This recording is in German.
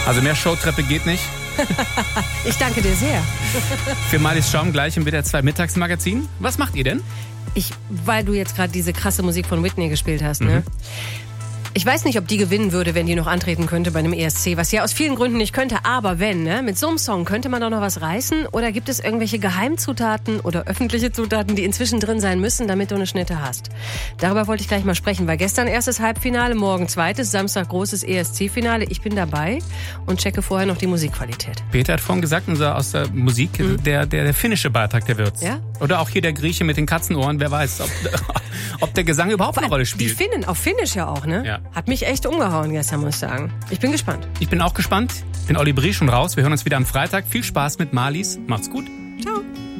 Also mehr Showtreppe geht nicht. Ich danke dir sehr. Für Marlies Schaum gleich im WDR 2 Mittagsmagazin. Was macht ihr denn? Weil du jetzt gerade diese krasse Musik von Whitney gespielt hast, ne? Ich weiß nicht, ob die gewinnen würde, wenn die noch antreten könnte bei einem ESC, was sie ja aus vielen Gründen nicht könnte. Aber wenn, ne? Mit so einem Song könnte man doch noch was reißen? Oder gibt es irgendwelche Geheimzutaten oder öffentliche Zutaten, die inzwischen drin sein müssen, damit du eine Schnitte hast? Darüber wollte ich gleich mal sprechen, weil gestern erstes Halbfinale, morgen zweites, Samstag großes ESC-Finale. Ich bin dabei und checke vorher noch die Musikqualität. Peter hat vorhin gesagt, aus der Musik, der finnische Beitrag, der wird's. Ja? Oder auch hier der Grieche mit den Katzenohren, wer weiß, ob der Gesang überhaupt eine Rolle spielt. Die Finnen, auf Finnisch ja auch, ne? Ja. Hat mich echt umgehauen gestern, muss ich sagen. Ich bin gespannt. Ich bin auch gespannt. Ich bin Olli Briesch schon raus. Wir hören uns wieder am Freitag. Viel Spaß mit Marlies. Macht's gut.